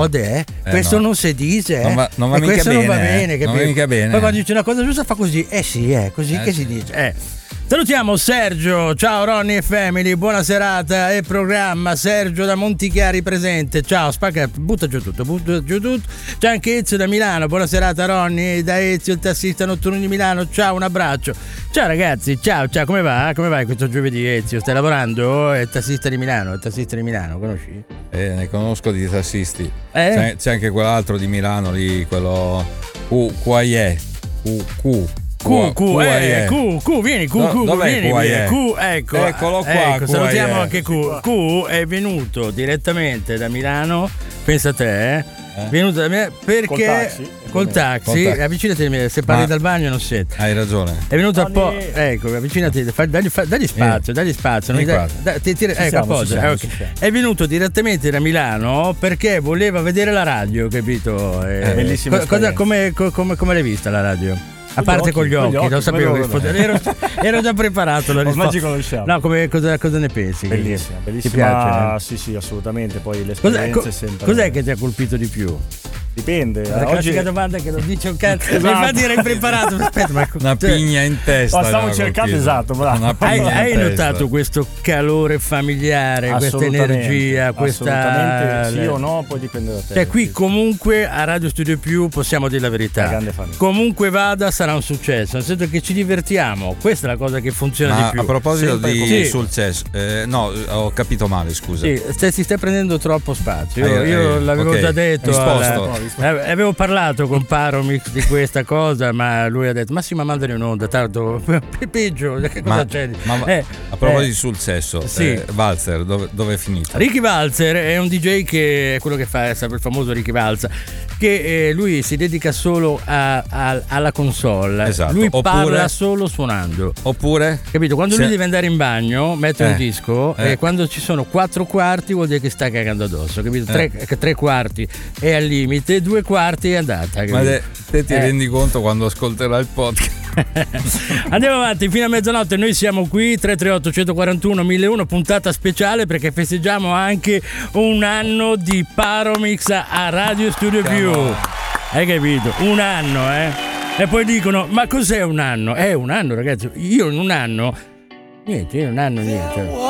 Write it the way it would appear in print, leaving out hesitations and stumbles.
pode, questo no. non si dice, non va mica questo bene, non va bene, non va mica bene. Poi quando dice una cosa giusta fa così, sì, è così che si dice. Salutiamo Sergio, ciao Ronny e Family, buona serata e programma. Sergio da Montichiari presente, ciao, spacca, butta giù tutto. C'è anche Ezio da Milano, buona serata Ronny, da Ezio il tassista notturno di Milano, ciao, un abbraccio. Ciao ragazzi, ciao, come va? Come vai questo giovedì Ezio? Stai lavorando? È il tassista di Milano, conosci? Ne conosco di tassisti. C'è anche quell'altro di Milano lì, quello QIE. Vieni, dov'è vieni, Q, ecco. Eccolo qua. Ecco, salutiamo anche Q è venuto direttamente da Milano, pensa a te, È venuto da me perché col taxi. Avvicinati, se parli dal bagno non senti. Hai ragione. È venuto ecco, avvicinati, dagli spazio. È venuto direttamente da Milano perché voleva vedere la radio, capito? Bellissima. Come l'hai vista la radio? A parte con gli occhi, non sapevo che rispondere. Ero già preparato la risposta. Ormai ci conosciamo. No, cosa ne pensi? Bellissima. Ti piace? Sì, assolutamente. Poi l'esperienza è sempre. Cos'è che ti ha colpito di più? Dipende. La classica domanda che non dice un cazzo. Mi fa dire impreparato. Aspetta, ma una pigna in testa. Stavo cercando, esatto, bravo. Hai notato questo calore familiare, questa energia, questa. Assolutamente sì o no, poi dipende da te. Cioè, qui comunque a Radio Studio Più possiamo dire la verità. Grande famiglia. Comunque vada, sarà un successo, nel senso che ci divertiamo. Questa è la cosa che funziona di più. A proposito di successo, no, ho capito male, scusa. Sì, si sta prendendo troppo spazio. Io l'avevo già detto. Avevo parlato con Paromix di questa cosa, ma lui ha detto: Massimo, mandali un'onda, tanto peggio. Che cosa c'è? A proposito sul sesso, Valzer, dove è finito? Ricky Valzer è un DJ che è quello che fa, è sempre il famoso Ricky Valzer, che lui si dedica solo alla console. Esatto. Lui parla solo suonando. Oppure, capito? Quando lui deve andare in bagno, mette un disco e quando ci sono 4 quarti vuol dire che sta cagando addosso, capito? 3 quarti è al limite, 2 quarti è andata. Ma te ti rendi conto quando ascolterai il podcast? Andiamo avanti fino a mezzanotte, noi siamo qui 338 141 1001, puntata speciale perché festeggiamo anche un anno di Paromix a Radio Studio Più. Hai capito? Un anno, E poi dicono: ma cos'è un anno? È un anno, ragazzi. Io in un anno niente.